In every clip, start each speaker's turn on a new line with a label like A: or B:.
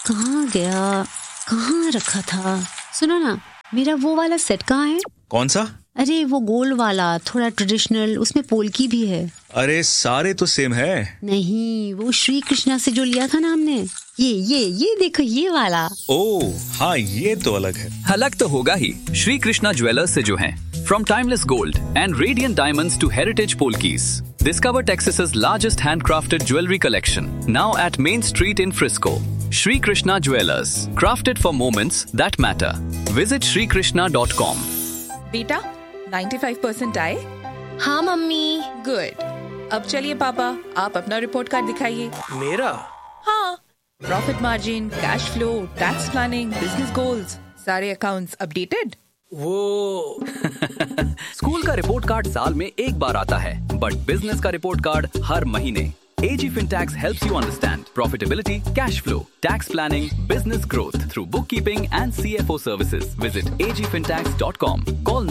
A: कहाँ गया, कहाँ रखा था? सुनो ना, मेरा वो वाला सेट कहाँ है?
B: कौन सा?
A: अरे वो गोल्ड वाला, थोड़ा ट्रेडिशनल, उसमें पोल्की भी है।
B: अरे सारे तो सेम है।
A: नहीं, वो श्री कृष्णा से जो लिया था ना हमने, ये देखो, ये वाला।
B: ओह हाँ, ये तो अलग है।
C: अलग तो होगा ही, श्री कृष्णा ज्वेलर्स से जो हैं। From timeless gold and radiant diamonds to heritage polkis, discover Texas's largest handcrafted jewelry collection, now at Main Street in Frisco. Shri Krishna Jewelers, crafted for moments that matter. Visit shrikrishna.com.
D: बेटा 95% आए?
E: हाँ mummy.
D: Good. अब चलिए पापा, आप अपना report card दिखाइए।
F: मेरा?
D: हाँ, profit margin, cash flow, tax planning, business goals, सारे अकाउंट्स अपडेटेड।
F: वो
C: स्कूल का रिपोर्ट कार्ड साल में एक बार आता है, बट बिजनेस का रिपोर्ट कार्ड हर महीने। AG Fintax helps you understand profitability, cash flow, tax planning, business growth through bookkeeping and CFO services. Visit agfintax.com. Call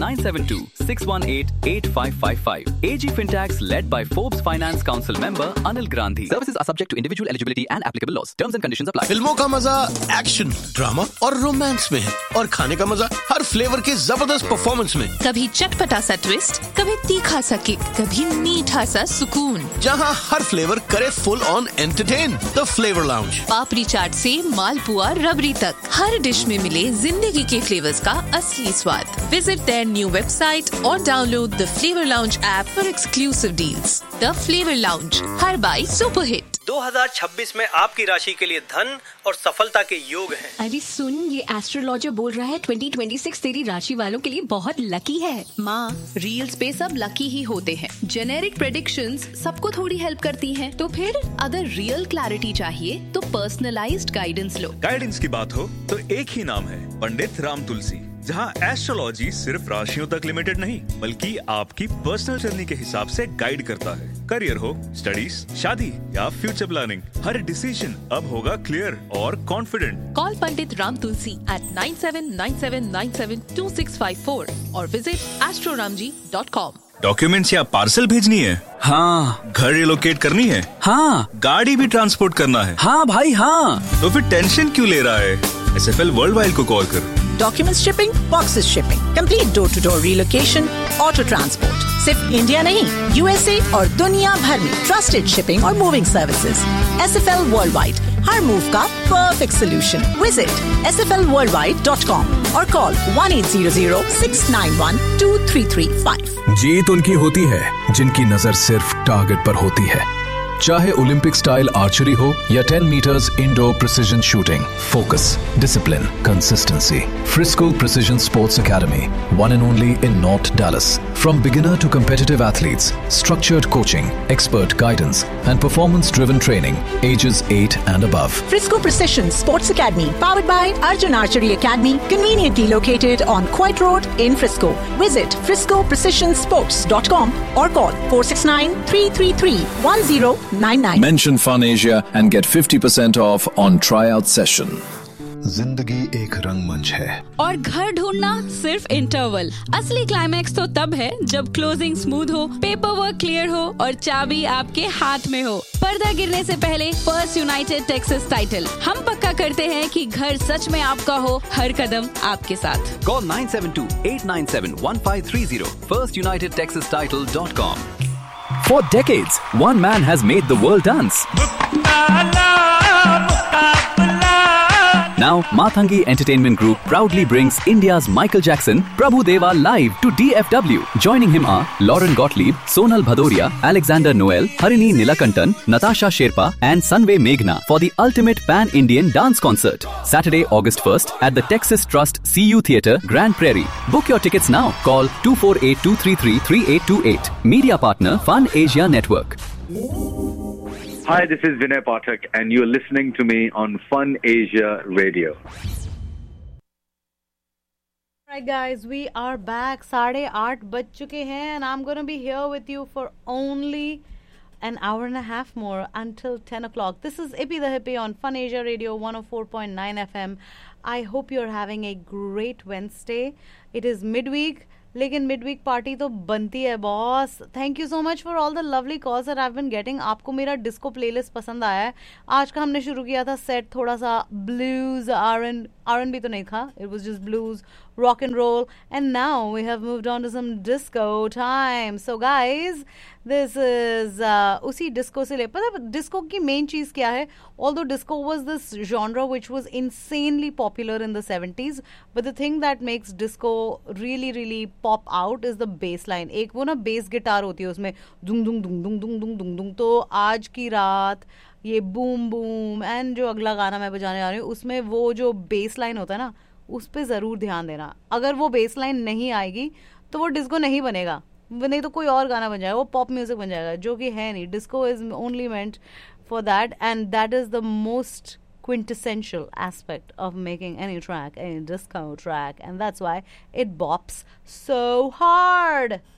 C: 972-618-8555. AG Fintax, led by Forbes Finance Council member Anil Gandhi. Services are subject to individual eligibility and applicable laws. Terms and conditions apply.
G: फिल्मों का मजा action, drama और romance में है, और खाने का मजा हर फ्लेवर के जबरदस्त परफॉर्मेंस में।
D: कभी चटपटा सा ट्विस्ट, कभी तीखा सा किक, कभी मीठा सा सुकून,
G: जहाँ हर फ्लेवर करे full on entertain. The flavour lounge.
D: पापड़ी चाट से मालपुआ रबड़ी तक, हर डिश में मिले जिंदगी के फ्लेवर्स का असली स्वाद। विजिट देयर न्यू वेबसाइट और download the flavour lounge app for exclusive deals. The flavour lounge, her by superhit.
F: 2026 में आपकी राशि के लिए धन और सफलता के योग हैं।
E: अरे सुन, ये एस्ट्रोलॉजर बोल रहा है 2026 तेरी राशि वालों के लिए बहुत लकी है।
H: माँ, रील्स पे सब लकी ही होते हैं। जेनेरिक प्रेडिक्शंस सबको थोड़ी हेल्प करती हैं। तो फिर अगर रियल क्लैरिटी चाहिए तो पर्सनलाइज्ड गाइडेंस लो।
B: गाइडेंस की बात हो तो एक ही नाम है, पंडित राम तुलसी, जहाँ एस्ट्रोलॉजी सिर्फ राशियों तक लिमिटेड नहीं, बल्कि आपकी पर्सनल जर्नी के हिसाब से गाइड करता है। करियर हो, स्टडीज, शादी या फ्यूचर प्लानिंग, हर डिसीजन अब होगा क्लियर और confident.
D: Call Pandit Ram Tulsi at 9797972654 और विजिट astroramji.com।
B: डॉक्यूमेंट्स या पार्सल भेजनी है?
C: हाँ।
B: घर रिलोकेट करनी है?
C: हाँ।
B: गाड़ी भी ट्रांसपोर्ट करना है?
C: हाँ भाई हाँ।
B: तो फिर टेंशन क्यों ले रहा है? SFL वर्ल्डवाइड को कॉल कर।
I: Documents shipping, boxes shipping, complete door to door relocation, auto transport, सिर्फ इंडिया नहीं, USA और दुनिया भर में ट्रस्टेड शिपिंग और मूविंग सर्विसेज। SFL वर्ल्डवाइड, हर मूव का परफेक्ट सोल्यूशन। विजिट sflworldwide.com और कॉल 1800-691-2335।
J: जीत उनकी होती है जिनकी नजर सिर्फ टारगेट पर होती है, चाहे ओलंपिक स्टाइल आर्चरी हो या 10 metres indoor precision shooting. Focus, discipline, consistency. Frisco Precision Sports Academy, one and only in North Dallas. From beginner to competitive athletes, structured coaching, expert guidance, and performance-driven training, ages 8 and above.
I: Frisco Precision Sports Academy, powered by Arjun Archery Academy, conveniently located on Coit Road in Frisco. Visit friscoprecisionsports.com or call 469-333-1099.
J: Mention Fun Asia and get 50% off on tryout session.
K: जिंदगी एक रंगमंच है
E: और घर ढूंढना सिर्फ interval. असली climax तो तब है जब क्लोजिंग स्मूथ हो, पेपर वर्क क्लियर हो और चाबी आपके हाथ में हो। पर्दा गिरने से पहले फर्स्ट यूनाइटेड टेक्सास टाइटल। हम पक्का करते हैं कि घर सच में आपका हो, हर कदम आपके साथ।
C: Call 972-897-1530. FirstUnitedTexasTitle.com. For decades, one man has made the world dance. Now, Mathangi Entertainment Group proudly brings India's Michael Jackson, Prabhu Deva live to DFW. Joining him are Lauren Gottlieb, Sonal Bhadoria, Alexander Noel, Harini Nilakantan, Natasha Sherpa and Sanve Meghna for the ultimate pan-Indian dance concert. Saturday, August 1st at the Texas Trust CU Theatre, Grand Prairie. Book your tickets now. Call 248-233-3828. Media partner Fun Asia Network.
L: Hi, this is Vinay Pathak and you're listening to me on Fun Asia Radio.
M: Alright guys, we are back. 8:30 बज चुके हैं and I'm going to be here with you for only an hour and a half more until 10 o'clock. This is Ippy the Hippie on Fun Asia Radio 104.9 FM. I hope you're having a great Wednesday. It is midweek. लेकिन mid week party तो बनती है boss. Thank you so much for all the lovely calls that I have been getting. आपको मेरा disco playlist पसंद आया है. आज का हमने शुरू किया था सेट थोड़ा सा ब्लूज, R&B तो नहीं था, it was just blues, rock and roll, and now we have moved on to some disco time. So guys, this is उसी disco से ले, पता है disco की main चीज क्या है? Although disco was this genre which was insanely popular in the 70s, but the thing that makes disco really pop out is the bass line. एक वो ना bass guitar होती है उसमें, dung dung dung dung dung dung dung dung. तो आज की रात ये boom boom and जो अगला गाना मैं बजाने जा रही हूँ उसमें वो जो bass line होता है ना, उस पे ज़रूर ध्यान देना. अगर वो बेस लाइन नहीं आएगी तो वो डिस्को नहीं बनेगा, नहीं तो कोई और गाना बन जाएगा, वो पॉप म्यूजिक बन जाएगा, जो कि है नहीं. Disco is only meant for that, and that is the most quintessential aspect of making any track, any disco track, and that's why it bops so hard.